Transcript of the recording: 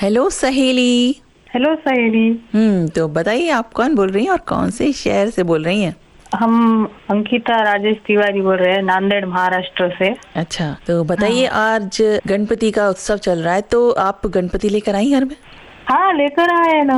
Hello सहेली। Hello सहेली। तो बताइए आप कौन बोल रही हैं और कौन से शहर से बोल रही हैं? हम अंकिता राजेश तिवारी बोल रहे हैं, नांदेड़ महाराष्ट्र से। अच्छा, तो बताइए, हाँ। आज गणपति का उत्सव चल रहा है, तो आप गणपति लेकर आई घर में? हाँ, लेकर आए ना।